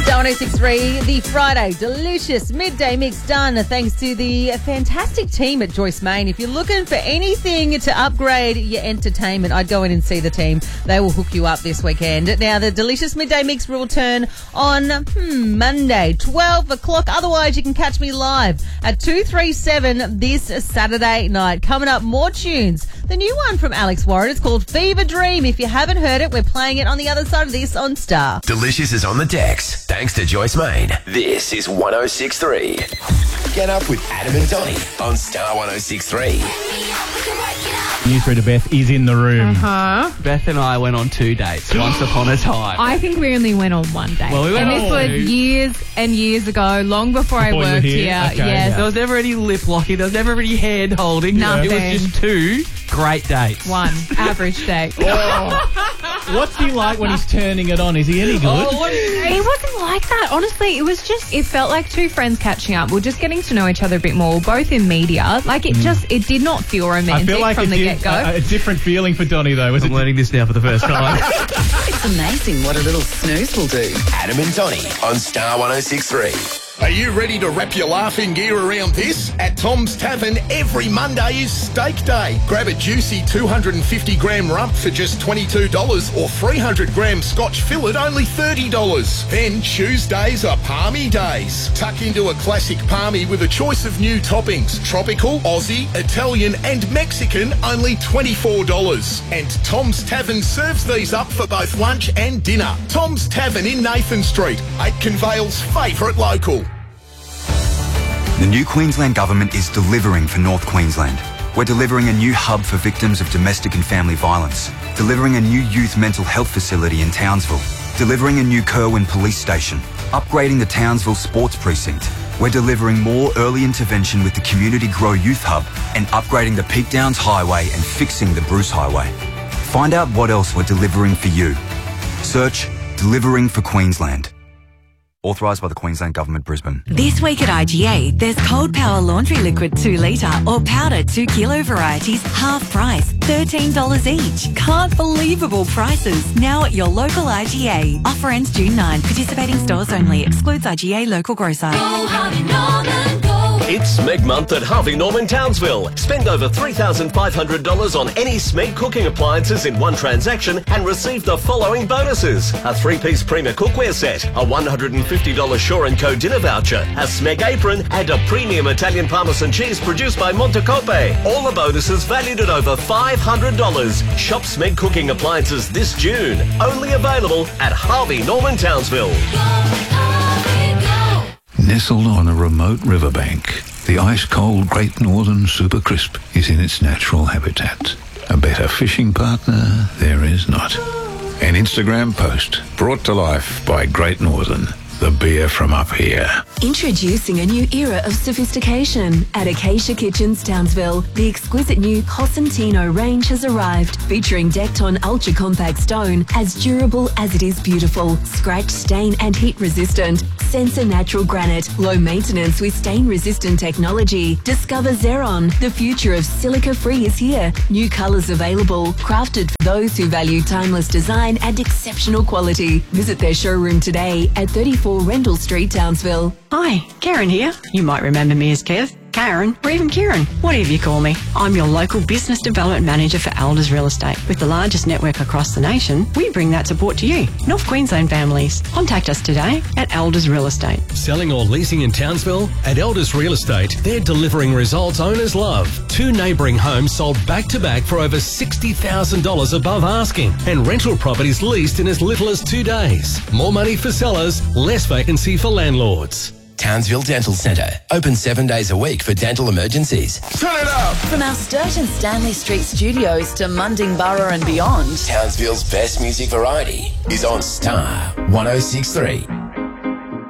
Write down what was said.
Star 106.3, the Friday delicious midday mix done thanks to the fantastic team at Joyce Main. If you're looking for anything to upgrade your entertainment, I'd go in and see the team. They will hook you up this weekend. Now, the delicious midday mix will return on Monday, 12 o'clock. Otherwise, you can catch me live at 237 this Saturday night. Coming up, more tunes. The new one from Alex Warren. It's called Fever Dream. If you haven't heard it, we're playing it on the other side of this on Star. Delicious is on the decks. Thanks to Joyce Main. This is 106.3. Get up with Adam and Donnie on Star 106.3. Newsreader Beth is in the room. Beth and I went on 2 dates once upon a time. I think we only went on one date. Well, we went and this on was two. years and years ago, long before I Before you were worked here? here. Okay, Yes. yeah. There was never any lip locking. There was never any hand holding. Nothing. It was just 2 great dates. One average date. What's he like when he's turning it on? Is he any good? It wasn't like that. Honestly, it felt like two friends catching up. We're just getting to know each other a bit more. We're both in media. Like, it did not feel I romantic feel like from the get-go. a different feeling for Donnie, though. I'm learning this now for the first time. It's amazing what a little snooze will do. Adam and Donnie on Star 106.3. Are you ready to wrap your laughing gear around this? At Tom's Tavern, every Monday is Steak Day. Grab a juicy 250-gram rump for just $22 or 300-gram Scotch fillet only $30. Then Tuesdays are Palmy Days. Tuck into a classic palmy with a choice of new toppings. Tropical, Aussie, Italian and Mexican, only $24. And Tom's Tavern serves these up for both lunch and dinner. Tom's Tavern in Nathan Street, Aitken Vale's favourite local. The new Queensland Government is delivering for North Queensland. We're delivering a new hub for victims of domestic and family violence, delivering a new youth mental health facility in Townsville, delivering a new Kerwin police station, upgrading the Townsville sports precinct. We're delivering more early intervention with the Community Grow Youth Hub and upgrading the Peak Downs Highway and fixing the Bruce Highway. Find out what else we're delivering for you. Search Delivering for Queensland. Authorised by the Queensland Government, Brisbane. This week at IGA, there's Cold Power Laundry Liquid 2 litre or powder 2 kilo varieties, half price, $13 each. Can't believable prices. Now at your local IGA. Offer ends June 9. Participating stores only. Excludes IGA local grocer. It's Smeg Month at Harvey Norman Townsville. Spend over $3,500 on any Smeg cooking appliances in one transaction and receive the following bonuses. A 3-piece Prima cookware set, a $150 Shaw & Co dinner voucher, a Smeg apron and a premium Italian Parmesan cheese produced by Montecope. All the bonuses valued at over $500. Shop Smeg cooking appliances this June. Only available at Harvey Norman Townsville. Nestled on a remote riverbank, the ice-cold Great Northern Super Crisp is in its natural habitat. A better fishing partner there is not. An Instagram post brought to life by Great Northern, the beer from up here. Introducing a new era of sophistication. At Acacia Kitchens, Townsville, the exquisite new Cosentino range has arrived, featuring Decton Ultra Compact Stone, as durable as it is beautiful, scratch, stain and heat resistant. Sensor Natural Granite, low maintenance with stain-resistant technology. Discover Xeron, the future of silica-free is here. New colours available, crafted for those who value timeless design and exceptional quality. Visit their showroom today at 34 Rendell Street, Townsville. Hi, Karen here. You might remember me as Kev, Karen, or even Kieran, whatever you call me. I'm your local business development manager for Elders Real Estate. With the largest network across the nation, we bring that support to you, North Queensland families. Contact us today at Elders Real Estate. Selling or leasing in Townsville? At Elders Real Estate, they're delivering results owners love. 2 neighbouring homes sold back-to-back for over $60,000 above asking, and rental properties leased in as little as 2 days. More money for sellers, less vacancy for landlords. Townsville Dental Centre. Open 7 days a week for dental emergencies. Turn it up! From our Sturt and Stanley Street studios to Mundingburra and beyond, Townsville's best music variety is on Star 106.3.